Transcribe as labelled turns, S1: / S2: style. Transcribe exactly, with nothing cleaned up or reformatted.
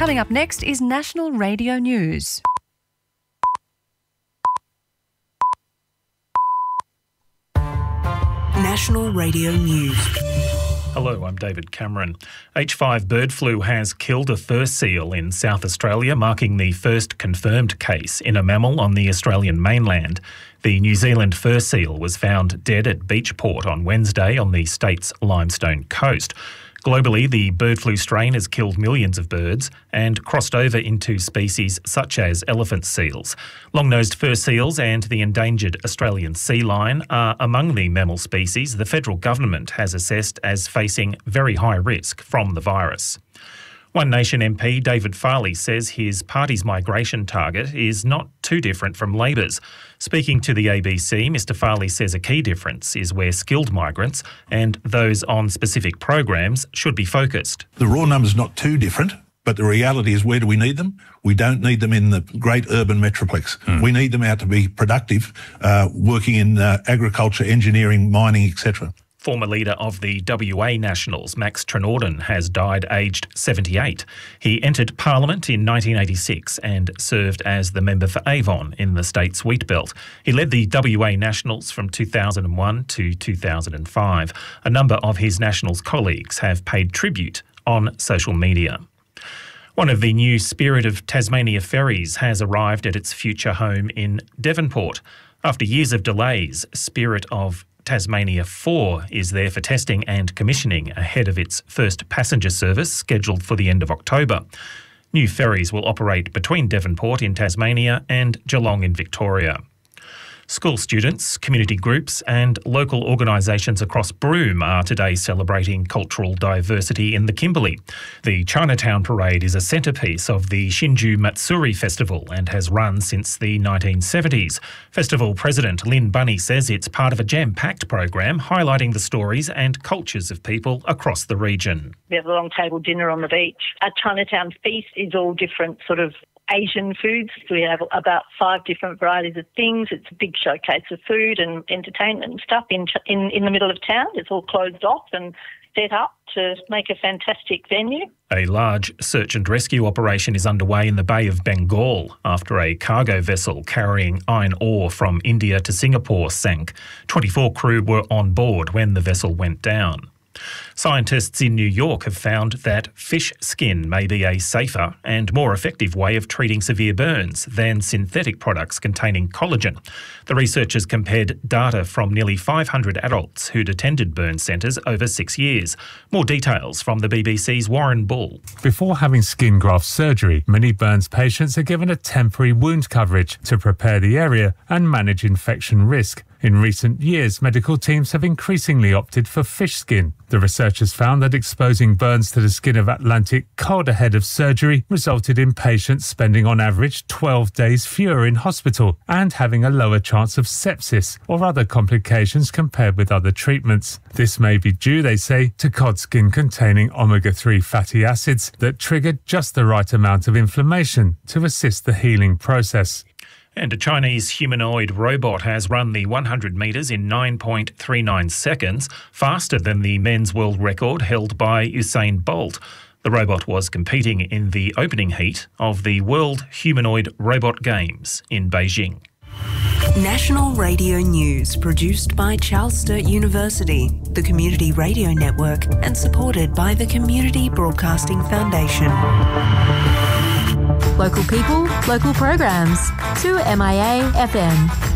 S1: Coming up next is National Radio News.
S2: National Radio News.
S3: Hello, I'm David Cameron. H five bird flu has killed a fur seal in South Australia, marking the first confirmed case in a mammal on the Australian mainland. The New Zealand fur seal was found dead at Beachport on Wednesday on the state's Limestone coast. Globally, the bird flu strain has killed millions of birds and crossed over into species such as elephant seals. Long-nosed fur seals and the endangered Australian sea lion are among the mammal species the federal government has assessed as facing very high risk from the virus. One Nation M P David Farley says his party's migration target is not too different from Labor's. Speaking to the A B C, Mr Farley says a key difference is where skilled migrants and those on specific programs should be focused.
S4: The raw number's not too different, but the reality is, where do we need them? We don't need them in the great urban metroplex. Mm. We need them out to be productive, uh, working in uh, agriculture, engineering, mining, et cetera.
S3: Former leader of the W A Nationals, Max Trenorden, has died aged seventy-eight. He entered Parliament in nineteen eighty-six and served as the member for Avon in the state's wheat belt. He led the W A Nationals from two thousand one to two thousand five. A number of his Nationals colleagues have paid tribute on social media. One of the new Spirit of Tasmania ferries has arrived at its future home in Devonport. After years of delays, Spirit of Tasmania four is there for testing and commissioning ahead of its first passenger service scheduled for the end of October. New ferries will operate between Devonport in Tasmania and Geelong in Victoria. School students, community groups and local organisations across Broome are today celebrating cultural diversity in the Kimberley. The Chinatown Parade is a centrepiece of the Shinju Matsuri Festival and has run since the nineteen seventies. Festival President Lynn Bunny says it's part of a jam-packed program highlighting the stories and cultures of people across the region.
S5: We have a long table dinner on the beach. Our Chinatown feast is all different sort of Asian foods. We have about five different varieties of things. It's a big showcase of food and entertainment and stuff in in, in the middle of town. It's all closed off and set up to make a fantastic venue.
S3: A large search and rescue operation is underway in the Bay of Bengal after a cargo vessel carrying iron ore from India to Singapore sank. twenty-four crew were on board when the vessel went down. Scientists in New York have found that fish skin may be a safer and more effective way of treating severe burns than synthetic products containing collagen. The researchers compared data from nearly five hundred adults who'd attended burn centres over six years. More details from the B B C's Warren Bull.
S6: Before having skin graft surgery, many burns patients are given a temporary wound coverage to prepare the area and manage infection risk. In recent years, medical teams have increasingly opted for fish skin. The researchers found that exposing burns to the skin of Atlantic cod ahead of surgery resulted in patients spending on average twelve days fewer in hospital and having a lower chance of sepsis or other complications compared with other treatments. This may be due, they say, to cod skin containing omega three fatty acids that triggered just the right amount of inflammation to assist the healing process.
S3: And a Chinese humanoid robot has run the one hundred metres in nine point three nine seconds, faster than the men's world record held by Usain Bolt. The robot was competing in the opening heat of the World Humanoid Robot Games in Beijing.
S2: National Radio News, produced by Charles Sturt University, the Community Radio Network, and supported by the Community Broadcasting Foundation.
S7: Local people, local programs. two M I A F M.